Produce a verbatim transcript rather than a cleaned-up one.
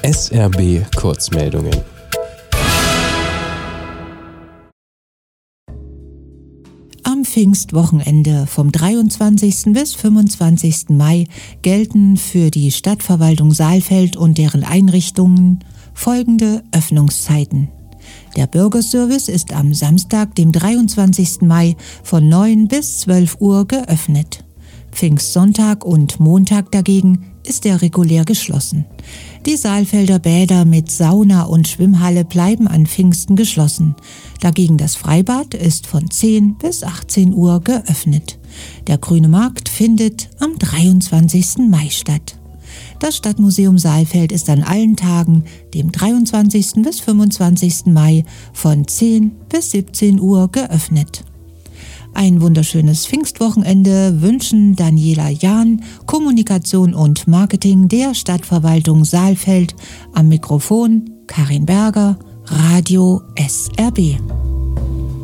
S R B Kurzmeldungen. Am Pfingstwochenende vom dreiundzwanzigsten bis fünfundzwanzigsten Mai gelten für die Stadtverwaltung Saalfeld und deren Einrichtungen folgende Öffnungszeiten. Der Bürgerservice ist am Samstag, dem dreiundzwanzigsten Mai von neun bis zwölf Uhr geöffnet. Pfingstsonntag und Montag dagegen ist er regulär geschlossen. Die Saalfelder Bäder mit Sauna und Schwimmhalle bleiben an Pfingsten geschlossen. Dagegen das Freibad ist von zehn bis achtzehn Uhr geöffnet. Der Grüne Markt findet am dreiundzwanzigsten Mai statt. Das Stadtmuseum Saalfeld ist an allen Tagen, dem dreiundzwanzigsten bis fünfundzwanzigsten Mai, von zehn bis siebzehn Uhr geöffnet. Ein wunderschönes Pfingstwochenende wünschen Daniela Jahn, Kommunikation und Marketing der Stadtverwaltung Saalfeld, am Mikrofon Karin Berger, Radio S R B.